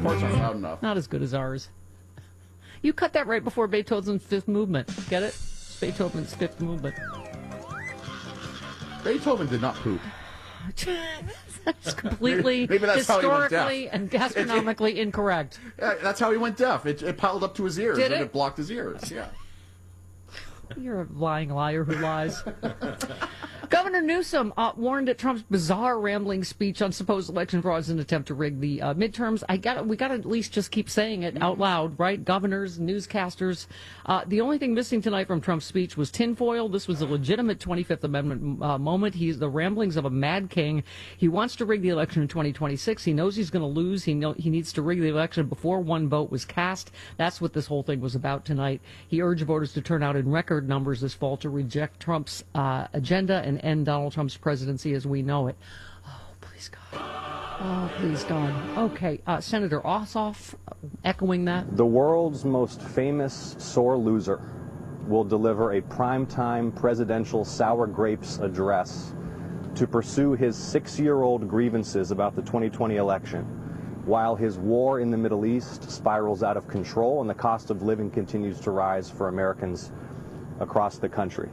parts aren't loud enough. Not as good as ours. You cut that right before Beethoven's Fifth Movement. Get it? Beethoven's Fifth Movement. Beethoven did not poop. That's completely Maybe that's how he went historically deaf. and gastronomically incorrect. Yeah, that's how he went deaf. It piled up to his ears Did and it? it blocked his ears. Yeah. You're a lying liar who lies. Governor Newsom warned at Trump's bizarre rambling speech on supposed election fraud as an attempt to rig the midterms. We got to at least just keep saying it out loud, right? Governors, newscasters. The only thing missing tonight from Trump's speech was tinfoil. This was a legitimate 25th Amendment moment. He's the ramblings of a mad king. He wants to rig the election in 2026. He knows he's going to lose. He needs to rig the election before one vote was cast. That's what this whole thing was about tonight. He urged voters to turn out in record numbers this fall to reject Trump's agenda and end Donald Trump's presidency as we know it. Oh, please God. Oh, please God. Okay, Senator Ossoff echoing that. The world's most famous sore loser will deliver a primetime presidential sour grapes address to pursue his 6-year-old grievances about the 2020 election, while his war in the Middle East spirals out of control and the cost of living continues to rise for Americans across the country.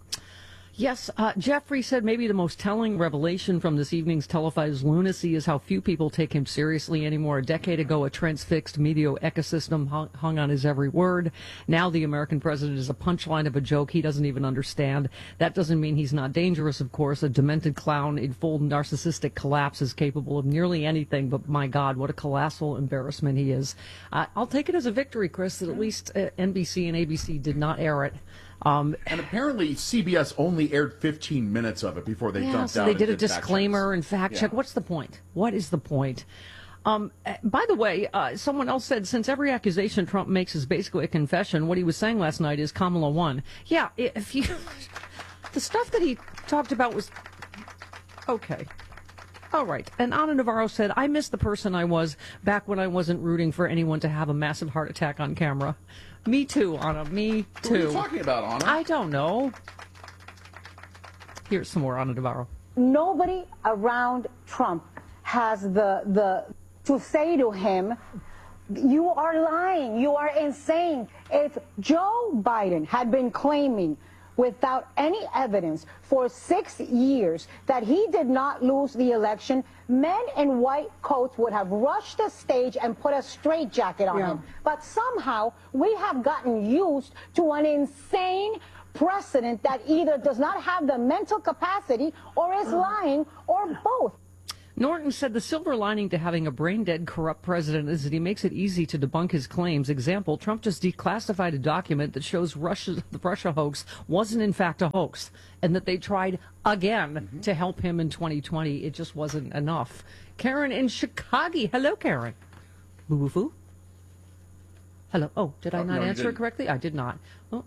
Yes, Jeffrey said maybe the most telling revelation from this evening's televised lunacy is how few people take him seriously anymore. A decade ago, a transfixed media ecosystem hung on his every word. Now the American president is a punchline of a joke he doesn't even understand. That doesn't mean he's not dangerous, of course. A demented clown in full narcissistic collapse is capable of nearly anything, but my God, what a colossal embarrassment he is. I'll take it as a victory, Chris, that at least NBC and ABC did not air it. And apparently CBS only aired 15 minutes of it before they dumped so out. they did a and disclaimer and fact check. What's the point? What is the point? By the way, someone else said since every accusation Trump makes is basically a confession, what he was saying last night is Kamala won. Yeah, if you the stuff that he talked about was okay. All right. And Ana Navarro said, I miss the person I was back when I wasn't rooting for anyone to have a massive heart attack on camera. Me too, Ana. Me too. What are you talking about, Ana? I don't know. Here's some more Ana Navarro. Nobody around Trump has the to say to him, you are lying, you are insane. If Joe Biden had been claiming without any evidence for 6 years that he did not lose the election, men in white coats would have rushed the stage and put a straitjacket on him. But somehow we have gotten used to an insane precedent that either does not have the mental capacity or is lying or both. Norton said the silver lining to having a brain-dead, corrupt president is that he makes it easy to debunk his claims. Example, Trump just declassified a document that shows the Russia hoax wasn't in fact a hoax, and that they tried again to help him in 2020. It just wasn't enough. Karen in Chicago. Hello, Karen. Boo-boo-foo. Hello. Oh, did I not no, answer it correctly? I did not.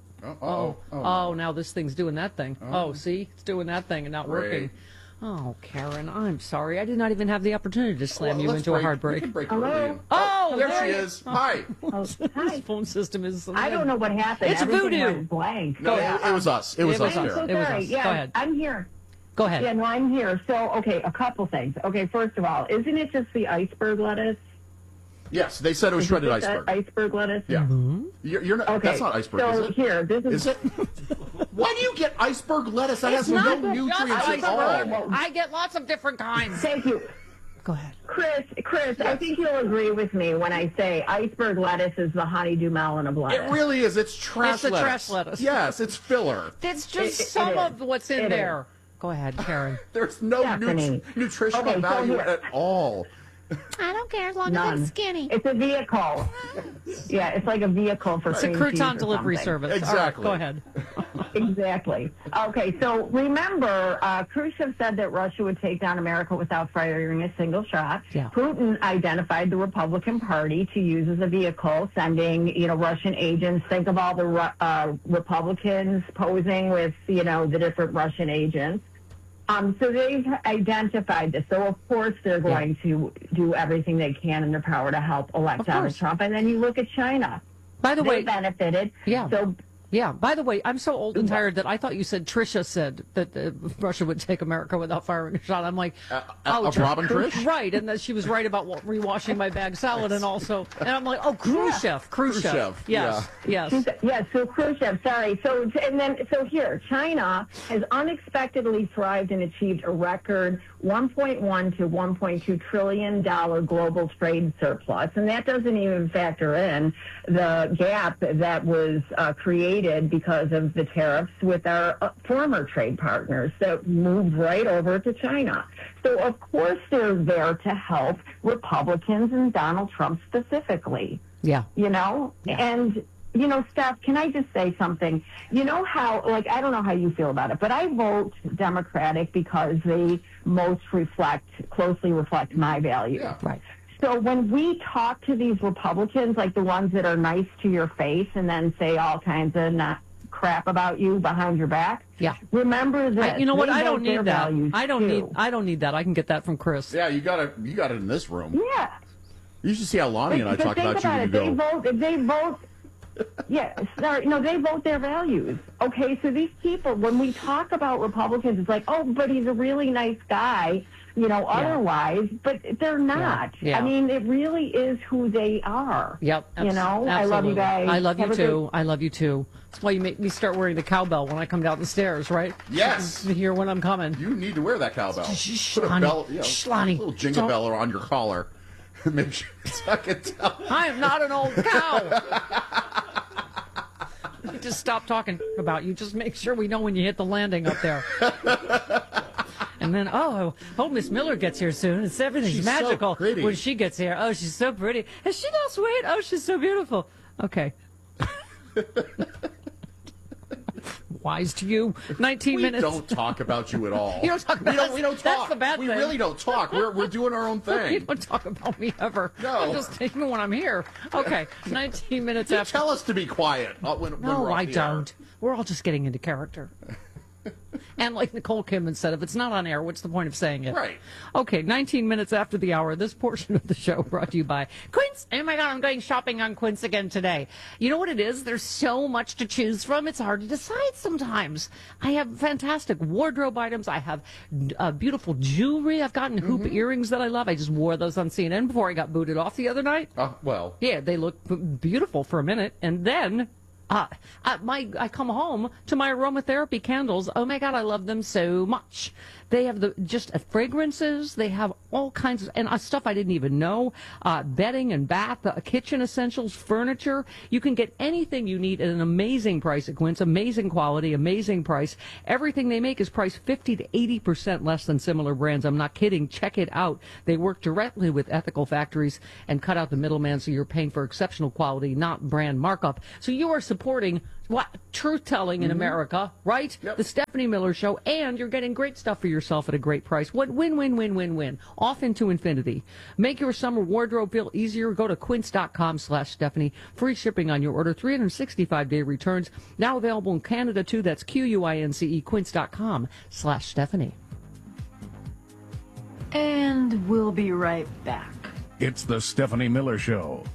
Oh, now this thing's doing that thing. Oh, see? It's doing that thing and not working. Oh, Karen, I'm sorry. I did not even have the opportunity to slam you into a hard break. Hello? Oh, there she is. Hi. His phone system is... I don't know what happened. It's voodoo. Went blank. No, it was us. It was us. I'm so It was sorry. us. Yeah, Go ahead. I'm here. Go ahead. Yeah, no, I'm here. So, okay, a couple things. Okay, first of all, isn't it just the iceberg lettuce? Yes, they said it was shredded iceberg. Iceberg lettuce? Yeah. You're not, Okay, that's not iceberg, so is it? here, this Is it? Why do you get iceberg lettuce? That has no nutrients at all. I get lots of different kinds. Thank you. Go ahead. Chris, I think you'll agree with me when I say iceberg lettuce is the honeydew melon of lettuce. It really is. It's trash It's a lettuce. trash lettuce. Yes, it's filler. It's just It some is. of what's in It there. Go ahead, Karen. There's no Stephanie. nutritional Okay, so value here. at all. I don't care as long as None. I'm skinny. It's a vehicle. Yeah, it's like a vehicle for It's a cream cheese crouton or delivery something. service. Exactly. All right, go ahead. Exactly. Okay, so remember, Khrushchev said that Russia would take down America without firing a single shot. Yeah. Putin identified the Republican Party to use as a vehicle, sending, Russian agents. Think of all the Republicans posing with, the different Russian agents. So they've identified this. So, of course, they're going to do everything they can in their power to help elect Donald Trump. And then you look at China. By the They way, benefited. Yeah. So Yeah. By the way, I'm so old and tired that I thought you said Trisha said that Russia would take America without firing a shot. I'm like, of Robin Trish? Right. And that she was right about rewashing my bag salad and I'm like, oh, Khrushchev. Yes. Yes, so Khrushchev, sorry. So here, China has unexpectedly thrived and achieved a record $1.1 to $1.2 trillion global trade surplus. And that doesn't even factor in the gap that was created because of the tariffs with our former trade partners that moved right over to China. So, of course, they're there to help Republicans and Donald Trump specifically. Yeah. And Steph, can I just say something? You know how, I don't know how you feel about it, but I vote Democratic because they most closely reflect my values. Yeah. Right. So when we talk to these Republicans, like the ones that are nice to your face and then say all kinds of crap about you behind your back, remember that. You know what? I don't need that. I don't need that. I can get that from Chris. Yeah, you got it in this room. Yeah. You should see how Lonnie and I talk about you. If they vote. They vote their values. Okay, so these people, when we talk about Republicans, it's like, oh, but he's a really nice guy, otherwise, but they're not. Yeah. I mean, it really is who they are. Yep. Absolutely. I love you guys. I love you too. I love you too. That's why you make me start wearing the cowbell when I come down the stars, right? Yes. To hear when I'm coming. You need to wear that cowbell. Put a Lonnie, bell, Lonnie, little jingle bell on your collar. Make sure I can tell. I am not an old cow. Just stop talking about you. Just make sure we know when you hit the landing up there. And then, hope Miss Miller gets here soon. Everything's magical so when she gets here. Oh, she's so pretty. Is she not sweet? Oh, she's so beautiful. Okay. Wise to you. 19 minutes. We don't talk about you at all. You don't talk about we don't talk. That's the bad we thing. really don't talk. We're doing our own thing. You don't talk about me ever. No. I'm just even when I'm here. Okay. 19 minutes You after. tell us to be quiet when No, we're I off the don't. We're all just getting into character. And like Nicole Kidman said, if it's not on air, what's the point of saying it? Right. Okay, 19 minutes after the hour, this portion of the show brought to you by Quince. Oh my God, I'm going shopping on Quince again today. You know what it is? There's so much to choose from. It's hard to decide sometimes. I have fantastic wardrobe items. I have beautiful jewelry. I've gotten hoop earrings that I love. I just wore those on CNN before I got booted off the other night. Well. Yeah, they look beautiful for a minute. And then I come home to my aromatherapy candles. Oh my God, I love them so much. They have fragrances. They have all kinds of and stuff I didn't even know. Bedding and bath, kitchen essentials, furniture. You can get anything you need at an amazing price at Quince. Amazing quality, amazing price. Everything they make is priced 50 to 80% less than similar brands. I'm not kidding. Check it out. They work directly with ethical factories and cut out the middleman, so you're paying for exceptional quality, not brand markup. So you are supporting truth-telling in America, right? Yep. The Stephanie Miller Show, and you're getting great stuff for yourself at a great price. What win. Off into infinity. Make your summer wardrobe feel easier. Go to quince.com/Stephanie. Free shipping on your order. 365-day returns. Now available in Canada, too. That's QUINCE, quince.com/Stephanie. And we'll be right back. It's the Stephanie Miller Show.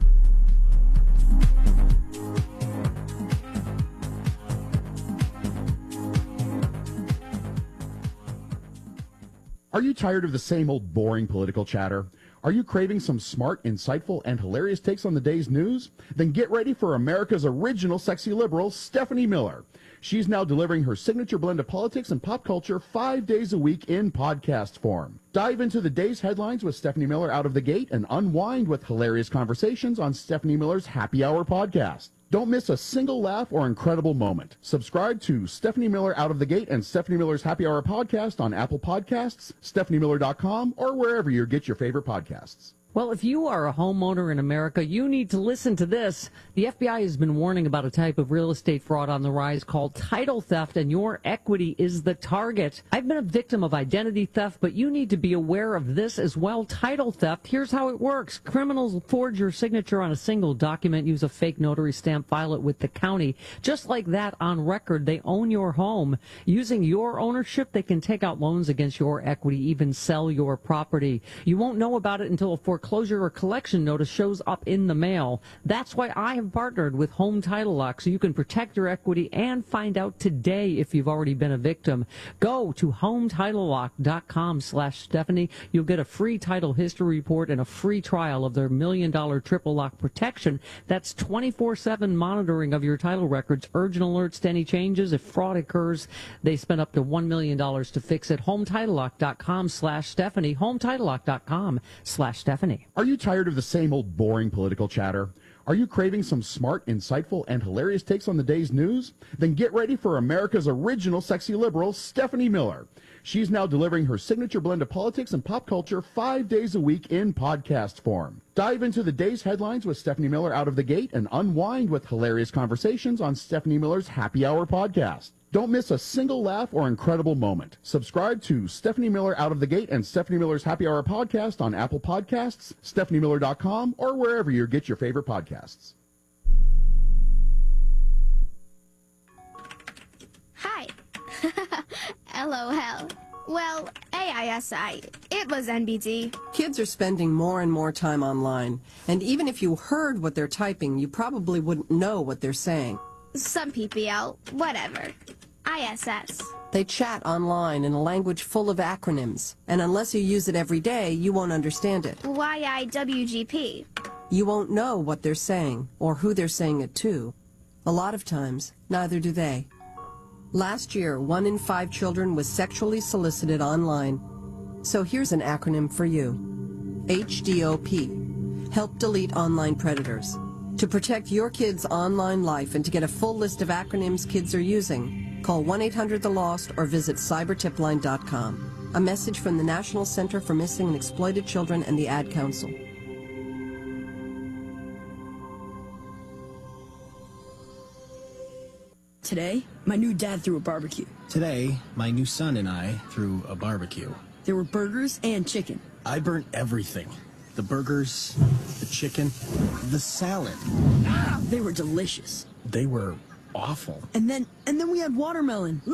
Are you tired of the same old boring political chatter? Are you craving some smart, insightful, and hilarious takes on the day's news? Then get ready for America's original sexy liberal, Stephanie Miller. She's now delivering her signature blend of politics and pop culture 5 days a week in podcast form. Dive into the day's headlines with Stephanie Miller out of the gate and unwind with hilarious conversations on Stephanie Miller's Happy Hour podcast. Don't miss a single laugh or incredible moment. Subscribe to Stephanie Miller Out of the Gate and Stephanie Miller's Happy Hour podcast on Apple Podcasts, StephanieMiller.com, or wherever you get your favorite podcasts. Well, if you are a homeowner in America, you need to listen to this. The FBI has been warning about a type of real estate fraud on the rise called title theft, and your equity is the target. I've been a victim of identity theft, but you need to be aware of this as well. Title theft, here's how it works. Criminals forge your signature on a single document, use a fake notary stamp, file it with the county. Just like that, on record, they own your home. Using your ownership, they can take out loans against your equity, even sell your property. You won't know about it until a foreclosure foreclosure or collection notice shows up in the mail. That's why I have partnered with Home Title Lock, so you can protect your equity and find out today if you've already been a victim. Go to HometitleLock.com/Stephanie. You'll get a free title history report and a free trial of their $1 million triple lock protection. That's 24/7 monitoring of your title records, urgent alerts to any changes. If fraud occurs, they spend up to $1 million to fix it. HometitleLock.com/Stephanie. HometitleLock.com/Stephanie. Are you tired of the same old boring political chatter? Are you craving some smart, insightful, and hilarious takes on the day's news? Then get ready for America's original sexy liberal, Stephanie Miller. She's now delivering her signature blend of politics and pop culture 5 days a week in podcast form. Dive into the day's headlines with Stephanie Miller out of the gate and unwind with hilarious conversations on Stephanie Miller's Happy Hour podcast. Don't miss a single laugh or incredible moment. Subscribe to Stephanie Miller Out of the Gate and Stephanie Miller's Happy Hour podcast on Apple Podcasts, StephanieMiller.com, or wherever you get your favorite podcasts. Hi. LOL. Well, AISI. It was NBD. Kids are spending more and more time online, and even if you heard what they're typing, you probably wouldn't know what they're saying. Some PPL. Whatever. ISS. They chat online in a language full of acronyms, and unless you use it every day, you won't understand it. YIWGP. You won't know what they're saying, or who they're saying it to. A lot of times, neither do they. Last year, 1 in 5 children was sexually solicited online. So here's an acronym for you. HDOP. Help delete online predators. To protect your kids' online life and to get a full list of acronyms kids are using, call 1-800-THE-LOST or visit cybertipline.com. A message from the National Center for Missing and Exploited Children and the Ad Council. Today, my new dad threw a barbecue. Today, my new son and I threw a barbecue. There were burgers and chicken. I burnt everything. The burgers, the chicken, the salad. They were delicious. They were awful. And then we had watermelon.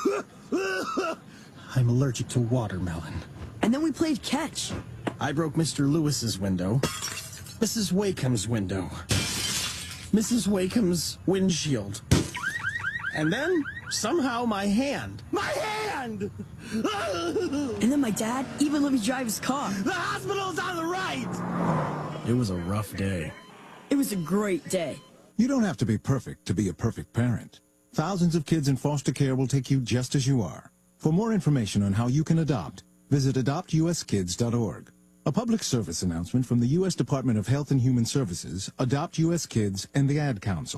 I'm allergic to watermelon. And then we played catch. I broke Mr. Lewis's window, Mrs. Wakeham's window, Mrs. Wakeham's windshield. And then, somehow, my hand. My hand! And then my dad even let me drive his car. The hospital's on the right! It was a rough day. It was a great day. You don't have to be perfect to be a perfect parent. Thousands of kids in foster care will take you just as you are. For more information on how you can adopt, visit adoptuskids.org. A public service announcement from the U.S. Department of Health and Human Services, Adopt U.S. Kids, and the Ad Council.